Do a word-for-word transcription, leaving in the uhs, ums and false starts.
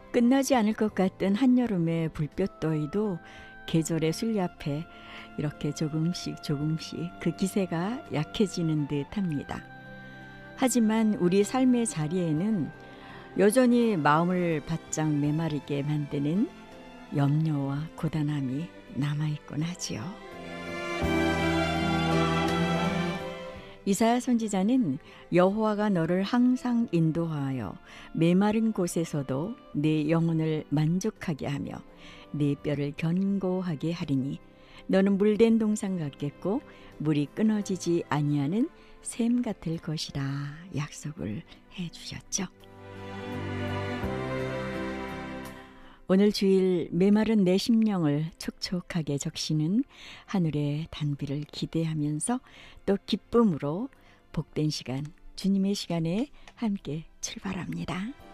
끝나지 않을 것 같던 한여름의 불볕더위도 계절의 순리 앞에 이렇게 조금씩 조금씩 그 기세가 약해지는 듯합니다. 하지만 우리 삶의 자리에는 여전히 마음을 바짝 메마르게 만드는 염려와 고단함이 남아있곤 하지요. 이사야 선지자는 여호와가 너를 항상 인도하여 메마른 곳에서도 네 영혼을 만족하게 하며 네 뼈를 견고하게 하리니 너는 물된 동산 같겠고 물이 끊어지지 아니하는 샘 같을 것이라 약속을 해주셨죠. 오늘 주일 메마른 내 심령을 촉촉하게 적시는 하늘의 단비를 기대하면서 또 기쁨으로 복된 시간, 주님의 시간에 함께 출발합니다.